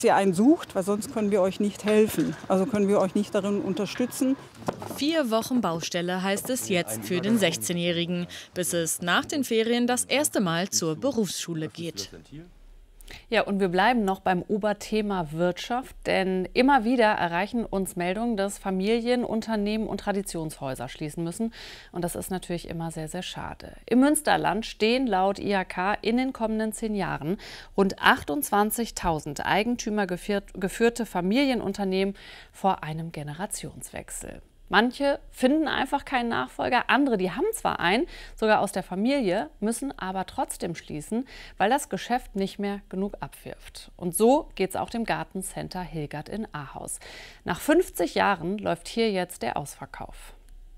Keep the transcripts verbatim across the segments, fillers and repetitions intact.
Ihr einen sucht, weil sonst können wir euch nicht helfen. Also können wir euch nicht darin unterstützen. Vier Wochen Baustelle heißt es jetzt für den sechzehnjährigen, bis es nach den Ferien das erste Mal zur Berufsschule geht. Ja, und wir bleiben noch beim Oberthema Wirtschaft, denn immer wieder erreichen uns Meldungen, dass Familien, Unternehmen und Traditionshäuser schließen müssen. Und das ist natürlich immer sehr, sehr schade. Im Münsterland stehen laut I H K in den kommenden zehn Jahren rund achtundzwanzigtausend eigentümergeführte Familienunternehmen vor einem Generationswechsel. Manche finden einfach keinen Nachfolger, andere, die haben zwar einen, sogar aus der Familie, müssen aber trotzdem schließen, weil das Geschäft nicht mehr genug abwirft. Und so geht es auch dem Gartencenter Hilgert in Ahaus. Nach fünfzig Jahren läuft hier jetzt der Ausverkauf.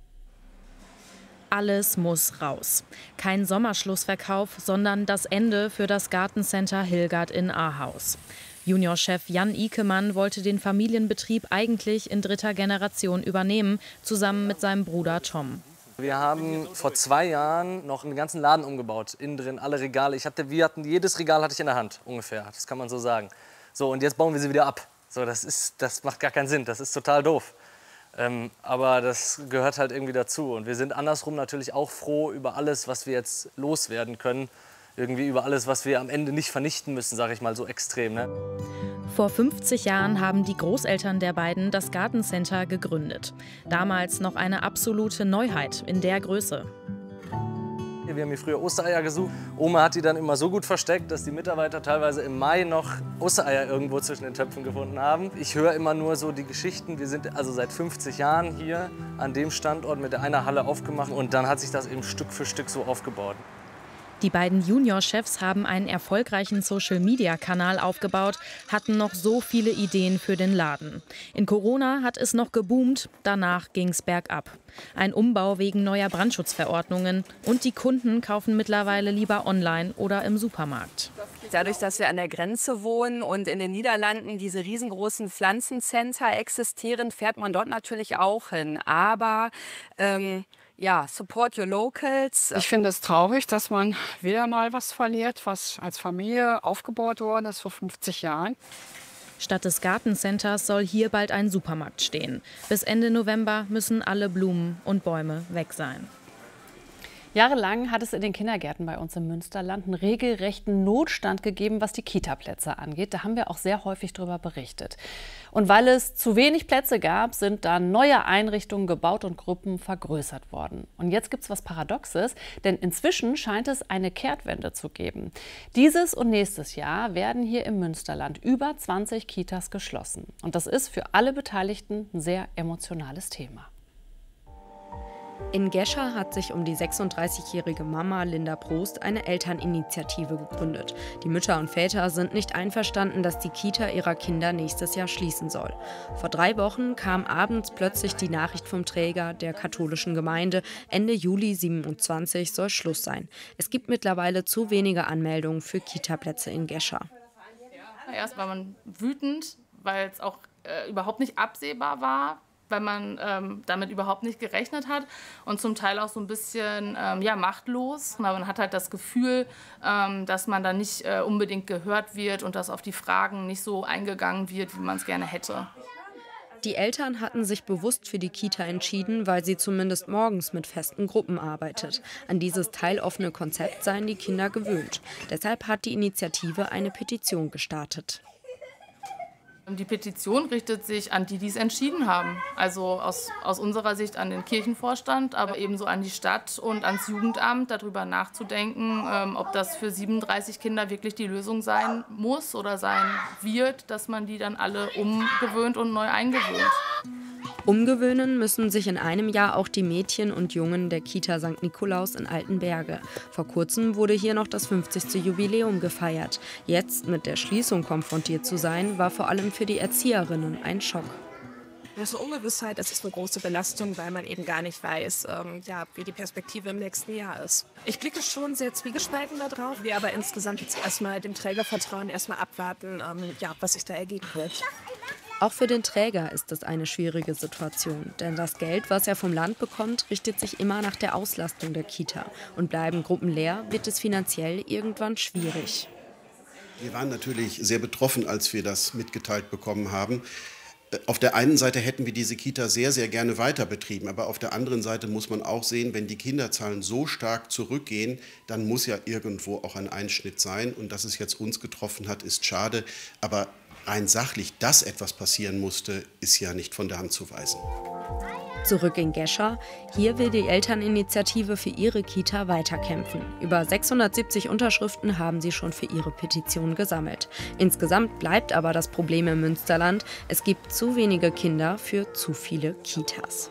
Alles muss raus. Kein Sommerschlussverkauf, sondern das Ende für das Gartencenter Hilgert in Ahaus. Juniorchef Jan Ikemann wollte den Familienbetrieb eigentlich in dritter Generation übernehmen, zusammen mit seinem Bruder Tom. Wir haben vor zwei Jahren noch einen ganzen Laden umgebaut, innen drin, alle Regale. Ich hatte, wir hatten, jedes Regal hatte ich in der Hand, ungefähr, das kann man so sagen. So, und jetzt bauen wir sie wieder ab. So, das ist, das macht gar keinen Sinn, das ist total doof. Ähm, aber das gehört halt irgendwie dazu. Und wir sind andersrum natürlich auch froh über alles, was wir jetzt loswerden können. Irgendwie über alles, was wir am Ende nicht vernichten müssen, sage ich mal, so extrem. Ne? Vor fünfzig Jahren haben die Großeltern der beiden das Gartencenter gegründet. Damals noch eine absolute Neuheit in der Größe. Wir haben hier früher Ostereier gesucht. Oma hat die dann immer so gut versteckt, dass die Mitarbeiter teilweise im Mai noch Ostereier irgendwo zwischen den Töpfen gefunden haben. Ich höre immer nur so die Geschichten. Wir sind also seit fünfzig Jahren hier an dem Standort mit einer Halle aufgemacht. Und dann hat sich das eben Stück für Stück so aufgebaut. Die beiden Juniorchefs haben einen erfolgreichen Social-Media-Kanal aufgebaut, hatten noch so viele Ideen für den Laden. In Corona hat es noch geboomt, danach ging es bergab. Ein Umbau wegen neuer Brandschutzverordnungen und die Kunden kaufen mittlerweile lieber online oder im Supermarkt. Dadurch, dass wir an der Grenze wohnen und in den Niederlanden diese riesengroßen Pflanzencenter existieren, fährt man dort natürlich auch hin. Aber ähm ja, support your locals. Ich finde es traurig, dass man wieder mal was verliert, was als Familie aufgebaut worden ist vor fünfzig Jahren. Statt des Gartencenters soll hier bald ein Supermarkt stehen. Bis Ende November müssen alle Blumen und Bäume weg sein. Jahrelang hat es in den Kindergärten bei uns im Münsterland einen regelrechten Notstand gegeben, was die Kita-Plätze angeht. Da haben wir auch sehr häufig darüber berichtet. Und weil es zu wenig Plätze gab, sind dann neue Einrichtungen gebaut und Gruppen vergrößert worden. Und jetzt gibt es was Paradoxes, denn inzwischen scheint es eine Kehrtwende zu geben. Dieses und nächstes Jahr werden hier im Münsterland über zwanzig Kitas geschlossen. Und das ist für alle Beteiligten ein sehr emotionales Thema. In Gescher hat sich um die sechsunddreißigjährige Mama Linda Prost eine Elterninitiative gegründet. Die Mütter und Väter sind nicht einverstanden, dass die Kita ihrer Kinder nächstes Jahr schließen soll. Vor drei Wochen kam abends plötzlich die Nachricht vom Träger der katholischen Gemeinde, Ende Juli siebenundzwanzig soll Schluss sein. Es gibt mittlerweile zu wenige Anmeldungen für Kita-Plätze in Gescher. Erst war man wütend, weil es auch äh, überhaupt nicht absehbar war, weil man ähm, damit überhaupt nicht gerechnet hat und zum Teil auch so ein bisschen ähm, ja, machtlos. Man hat halt das Gefühl, ähm, dass man da nicht äh, unbedingt gehört wird und dass auf die Fragen nicht so eingegangen wird, wie man es gerne hätte. Die Eltern hatten sich bewusst für die Kita entschieden, weil sie zumindest morgens mit festen Gruppen arbeitet. An dieses teiloffene Konzept seien die Kinder gewöhnt. Deshalb hat die Initiative eine Petition gestartet. Die Petition richtet sich an die, die es entschieden haben. Also aus, aus unserer Sicht an den Kirchenvorstand, aber ebenso an die Stadt und ans Jugendamt, darüber nachzudenken, ähm, ob das für siebenunddreißig Kinder wirklich die Lösung sein muss oder sein wird, dass man die dann alle umgewöhnt und neu eingewöhnt. Umgewöhnen müssen sich in einem Jahr auch die Mädchen und Jungen der Kita Sankt Nikolaus in Altenberge. Vor kurzem wurde hier noch das fünfzigste Jubiläum gefeiert. Jetzt mit der Schließung konfrontiert zu sein, war vor allem für die Erzieherinnen ein Schock. Das ist eine Ungewissheit, das ist eine große Belastung, weil man eben gar nicht weiß, ähm, ja, wie die Perspektive im nächsten Jahr ist. Ich blicke schon sehr zwiegespalten da drauf, wir aber insgesamt jetzt erstmal dem Träger vertrauen, erstmal abwarten, ähm, ja, was sich da ergeben wird. Auch für den Träger ist es eine schwierige Situation, denn das Geld, was er vom Land bekommt, richtet sich immer nach der Auslastung der Kita. Und bleiben Gruppen leer, wird es finanziell irgendwann schwierig. Wir waren natürlich sehr betroffen, als wir das mitgeteilt bekommen haben. Auf der einen Seite hätten wir diese Kita sehr, sehr gerne weiter betrieben, aber auf der anderen Seite muss man auch sehen, wenn die Kinderzahlen so stark zurückgehen, dann muss ja irgendwo auch ein Einschnitt sein. Und dass es jetzt uns getroffen hat, ist schade, aber rein sachlich, dass etwas passieren musste, ist ja nicht von der Hand zu weisen. Zurück in Gescher. Hier will die Elterninitiative für ihre Kita weiterkämpfen. Über sechshundertsiebzig Unterschriften haben sie schon für ihre Petition gesammelt. Insgesamt bleibt aber das Problem im Münsterland: Es gibt zu wenige Kinder für zu viele Kitas.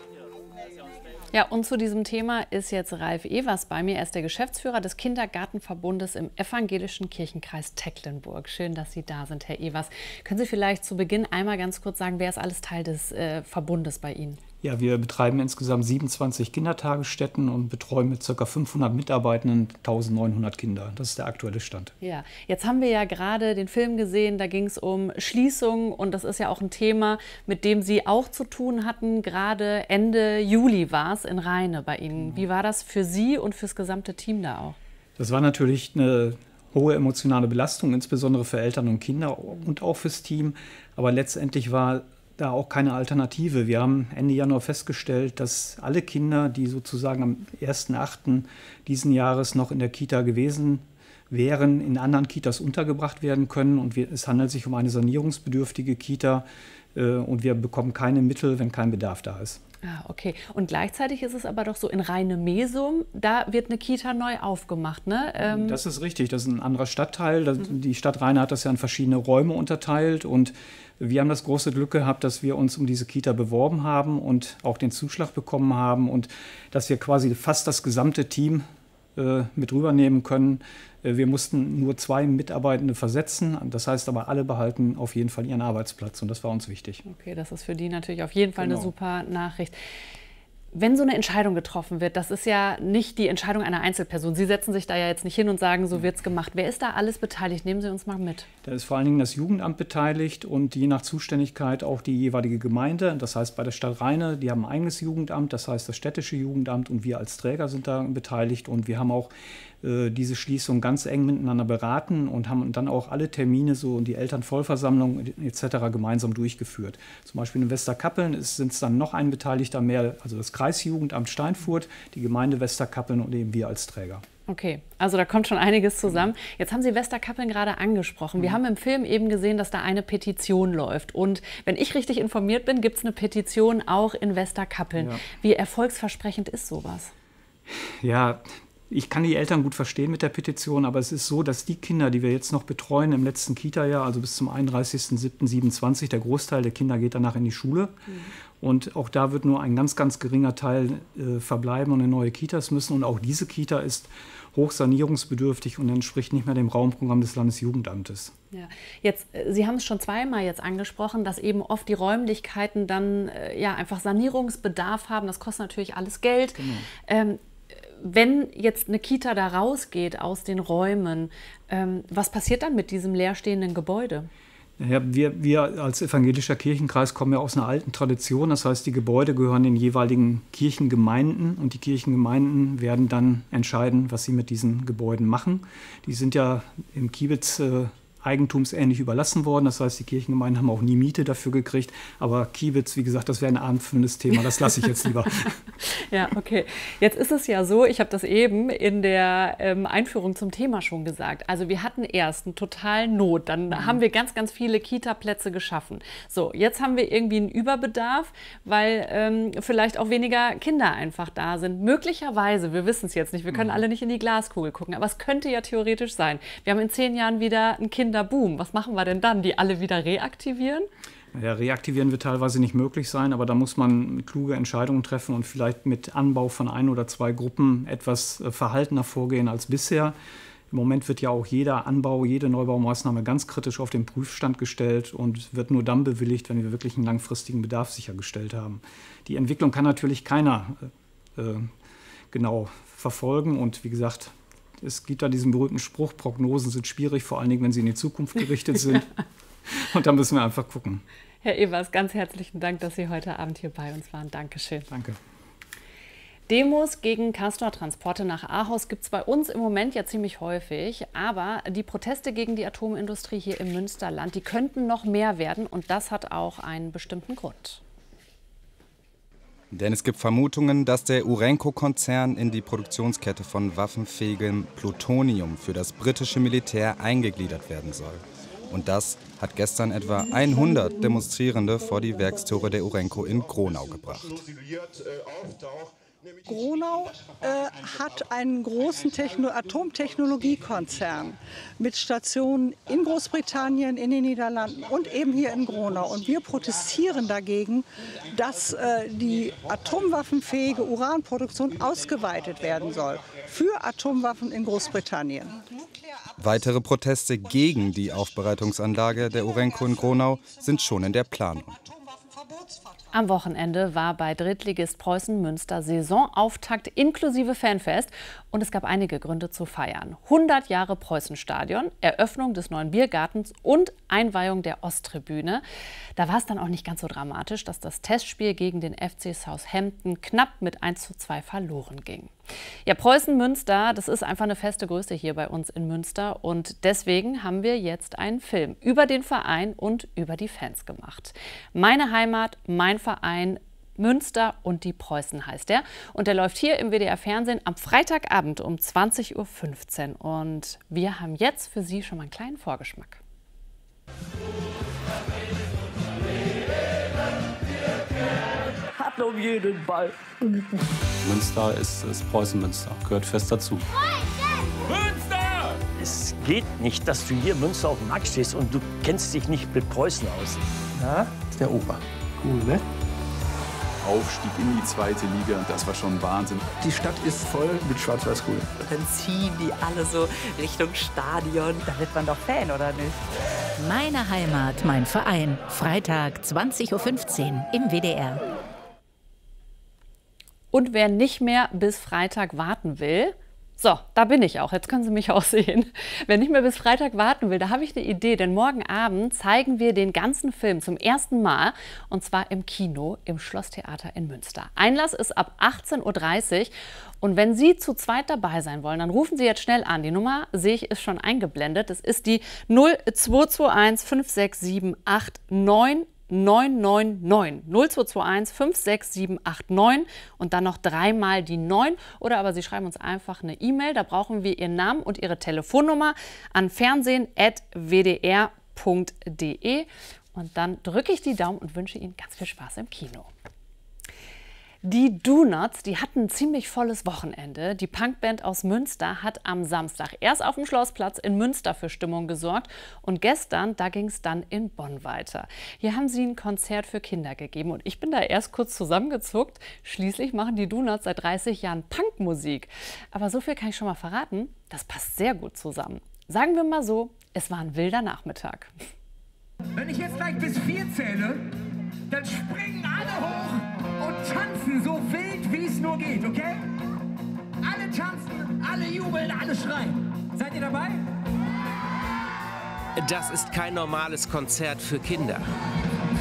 Ja, und zu diesem Thema ist jetzt Ralf Evers bei mir. Er ist der Geschäftsführer des Kindergartenverbundes im Evangelischen Kirchenkreis Tecklenburg. Schön, dass Sie da sind, Herr Evers. Können Sie vielleicht zu Beginn einmal ganz kurz sagen, wer ist alles Teil des äh, Verbundes bei Ihnen? Ja, wir betreiben insgesamt siebenundzwanzig Kindertagesstätten und betreuen mit ca. fünfhundert Mitarbeitenden eintausendneunhundert Kinder. Das ist der aktuelle Stand. Ja, jetzt haben wir ja gerade den Film gesehen, da ging es um Schließungen und das ist ja auch ein Thema, mit dem Sie auch zu tun hatten. Gerade Ende Juli war es in Rheine bei Ihnen. Wie war das für Sie und fürs gesamte Team da auch? Das war natürlich eine hohe emotionale Belastung, insbesondere für Eltern und Kinder und auch fürs Team. Aber letztendlich war da auch keine Alternative. Wir haben Ende Januar festgestellt, dass alle Kinder, die sozusagen am ersten achten diesen Jahres noch in der Kita gewesen wären, in anderen Kitas untergebracht werden können. Und wir, es handelt sich um eine sanierungsbedürftige Kita äh, und wir bekommen keine Mittel, wenn kein Bedarf da ist. Ah, okay. Und gleichzeitig ist es aber doch so, in Rheine-Mesum, da wird eine Kita neu aufgemacht, ne? Ähm das ist richtig, das ist ein anderer Stadtteil. Das, mhm. Die Stadt Rheine hat das ja in verschiedene Räume unterteilt und wir haben das große Glück gehabt, dass wir uns um diese Kita beworben haben und auch den Zuschlag bekommen haben und dass wir quasi fast das gesamte Team äh, mit rübernehmen können. Äh, wir mussten nur zwei Mitarbeitende versetzen, das heißt aber alle behalten auf jeden Fall ihren Arbeitsplatz und das war uns wichtig. Okay, das ist für die natürlich auf jeden Fall genau. eine super Nachricht. Wenn so eine Entscheidung getroffen wird, das ist ja nicht die Entscheidung einer Einzelperson. Sie setzen sich da ja jetzt nicht hin und sagen, so wird's gemacht. Wer ist da alles beteiligt? Nehmen Sie uns mal mit. Da ist vor allen Dingen das Jugendamt beteiligt und je nach Zuständigkeit auch die jeweilige Gemeinde. Das heißt, bei der Stadt Rheine, die haben ein eigenes Jugendamt, das heißt das städtische Jugendamt und wir als Träger sind da beteiligt. Und wir haben auch äh, diese Schließung ganz eng miteinander beraten und haben dann auch alle Termine, so die Elternvollversammlung et cetera gemeinsam durchgeführt. Zum Beispiel in Westerkappeln sind es dann noch ein Beteiligter mehr, also das Kreisjugendamt Steinfurt, die Gemeinde Westerkappeln und eben wir als Träger. Okay, also da kommt schon einiges zusammen. Jetzt haben Sie Westerkappeln gerade angesprochen. Wir mhm. haben im Film eben gesehen, dass da eine Petition läuft. Und wenn ich richtig informiert bin, gibt es eine Petition auch in Westerkappeln. Ja. Wie erfolgsversprechend ist sowas? Ja, ich kann die Eltern gut verstehen mit der Petition, aber es ist so, dass die Kinder, die wir jetzt noch betreuen im letzten Kita-Jahr, also bis zum einunddreißigsten siebten siebenundzwanzig, der Großteil der Kinder geht danach in die Schule. Mhm. Und auch da wird nur ein ganz, ganz geringer Teil äh, verbleiben und in neue Kitas müssen. Und auch diese Kita ist hochsanierungsbedürftig und entspricht nicht mehr dem Raumprogramm des Landesjugendamtes. Ja. Jetzt, Sie haben es schon zweimal jetzt angesprochen, dass eben oft die Räumlichkeiten dann äh, ja, einfach Sanierungsbedarf haben. Das kostet natürlich alles Geld. Genau. Ähm, wenn jetzt eine Kita da rausgeht aus den Räumen, ähm, was passiert dann mit diesem leerstehenden Gebäude? Ja, wir, wir als evangelischer Kirchenkreis kommen ja aus einer alten Tradition. Das heißt, die Gebäude gehören den jeweiligen Kirchengemeinden und die Kirchengemeinden werden dann entscheiden, was sie mit diesen Gebäuden machen. Die sind ja im Kiebitz äh, eigentumsähnlich überlassen worden. Das heißt, die Kirchengemeinden haben auch nie Miete dafür gekriegt. Aber Kiebitz, wie gesagt, das wäre ein abendfüllendes Thema. Das lasse ich jetzt lieber. Ja, okay. Jetzt ist es ja so, ich habe das eben in der ähm, Einführung zum Thema schon gesagt. Also wir hatten erst einen totalen Not. Dann mhm. haben wir ganz, ganz viele Kita-Plätze geschaffen. So, jetzt haben wir irgendwie einen Überbedarf, weil ähm, vielleicht auch weniger Kinder einfach da sind. Möglicherweise, wir wissen es jetzt nicht, wir können mhm. alle nicht in die Glaskugel gucken, aber es könnte ja theoretisch sein. Wir haben in zehn Jahren wieder ein Kind Boom. Was machen wir denn dann? Die alle wieder reaktivieren? Ja, reaktivieren wird teilweise nicht möglich sein, aber da muss man kluge Entscheidungen treffen und vielleicht mit Anbau von ein oder zwei Gruppen etwas verhaltener vorgehen als bisher. Im Moment wird ja auch jeder Anbau, jede Neubaumaßnahme ganz kritisch auf den Prüfstand gestellt und wird nur dann bewilligt, wenn wir wirklich einen langfristigen Bedarf sichergestellt haben. Die Entwicklung kann natürlich keiner äh, genau verfolgen und wie gesagt, es gibt da diesen berühmten Spruch, Prognosen sind schwierig, vor allen Dingen, wenn sie in die Zukunft gerichtet sind. Ja. Und da müssen wir einfach gucken. Herr Evers, ganz herzlichen Dank, dass Sie heute Abend hier bei uns waren. Dankeschön. Danke. Demos gegen Castortransporte nach Ahaus gibt es bei uns im Moment ja ziemlich häufig. Aber die Proteste gegen die Atomindustrie hier im Münsterland, die könnten noch mehr werden. Und das hat auch einen bestimmten Grund. Denn es gibt Vermutungen, dass der Urenco-Konzern in die Produktionskette von waffenfähigem Plutonium für das britische Militär eingegliedert werden soll. Und das hat gestern etwa hundert Demonstrierende vor die Werkstore der Urenco in Gronau gebracht. Gronau äh, hat einen großen Techno- Atomtechnologiekonzern mit Stationen in Großbritannien, in den Niederlanden und eben hier in Gronau. Und wir protestieren dagegen, dass äh, die atomwaffenfähige Uranproduktion ausgeweitet werden soll für Atomwaffen in Großbritannien. Weitere Proteste gegen die Aufbereitungsanlage der Urenco in Gronau sind schon in der Planung. Am Wochenende war bei Drittligist Preußen Münster Saisonauftakt inklusive Fanfest und es gab einige Gründe zu feiern. hundert Jahre Preußenstadion, Eröffnung des neuen Biergartens und Einweihung der Osttribüne. Da war es dann auch nicht ganz so dramatisch, dass das Testspiel gegen den F C Southampton knapp mit eins zu zwei verloren ging. Ja, Preußen Münster, das ist einfach eine feste Größe hier bei uns in Münster und deswegen haben wir jetzt einen Film über den Verein und über die Fans gemacht. Meine Heimat, mein Verein, Münster und die Preußen heißt der. Und der läuft hier im W D R-Fernsehen am Freitagabend um zwanzig Uhr fünfzehn. Und wir haben jetzt für Sie schon mal einen kleinen Vorgeschmack. Hat um jeden Ball. Münster ist, ist Preußen-Münster, gehört fest dazu. Münster! Es geht nicht, dass du hier Münster auf dem Markt stehst und du kennst dich nicht mit Preußen aus. Ja, ist der Opa. Cool, ne? Aufstieg in die zweite Liga und das war schon Wahnsinn. Die Stadt ist voll mit Schwarz-Weiß-Grün. Dann ziehen die alle so Richtung Stadion. Da wird man doch Fan, oder nicht? Meine Heimat, mein Verein. Freitag, zwanzig Uhr fünfzehn im W D R. Und wer nicht mehr bis Freitag warten will, so, da bin ich auch. Jetzt können Sie mich auch sehen. Wer nicht mehr bis Freitag warten will, da habe ich eine Idee. Denn morgen Abend zeigen wir den ganzen Film zum ersten Mal. Und zwar im Kino im Schlosstheater in Münster. Einlass ist ab achtzehn Uhr dreißig. Und wenn Sie zu zweit dabei sein wollen, dann rufen Sie jetzt schnell an. Die Nummer, sehe ich, ist schon eingeblendet. Das ist die null zwei zwei eins fünf sechs sieben acht neun neun neun neun. null zwei zwei eins fünf sechs sieben acht neun und dann noch dreimal die neun. Oder aber Sie schreiben uns einfach eine E-Mail. Da brauchen wir Ihren Namen und Ihre Telefonnummer an fernsehen at w d r punkt d e. Und dann drücke ich die Daumen und wünsche Ihnen ganz viel Spaß im Kino. Die Donuts, die hatten ein ziemlich volles Wochenende. Die Punkband aus Münster hat am Samstag erst auf dem Schlossplatz in Münster für Stimmung gesorgt und gestern, da ging es dann in Bonn weiter. Hier haben sie ein Konzert für Kinder gegeben und ich bin da erst kurz zusammengezuckt. Schließlich machen die Donuts seit dreißig Jahren Punkmusik. Aber so viel kann ich schon mal verraten, das passt sehr gut zusammen. Sagen wir mal so, es war ein wilder Nachmittag. Wenn ich jetzt gleich bis vier zähle, dann springen alle hoch und tanzen so wild, wie es nur geht, okay? Alle tanzen, alle jubeln, alle schreien. Seid ihr dabei? Das ist kein normales Konzert für Kinder.